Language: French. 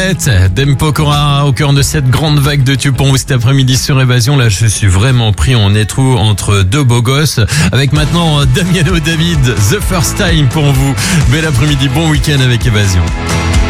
Colette, Dempokora au cœur de cette grande vague de tubes pour vous cet après-midi sur Évasion. Là, je suis vraiment pris en étrou entre deux beaux gosses. Avec maintenant Damiano David, The First Time pour vous. Bel après-midi, bon week-end avec Évasion.